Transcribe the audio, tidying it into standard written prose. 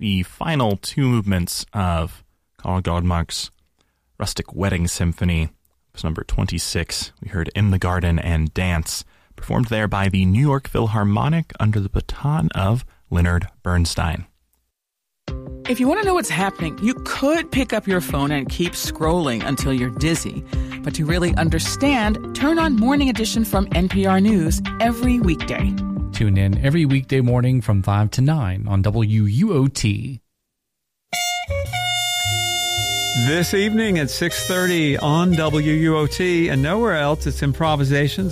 the final two movements of Carl Goldmark's Rustic Wedding Symphony. It's number 26. We heard In the Garden and Dance, performed there by the New York Philharmonic under the baton of Leonard Bernstein. If you want to know what's happening, you could pick up your phone and keep scrolling until you're dizzy. But to really understand, turn on Morning Edition from NPR News every weekday. Tune in every weekday morning from 5 to 9 on WUOT. This evening at 6:30 on WUOT and nowhere else, it's Improvisations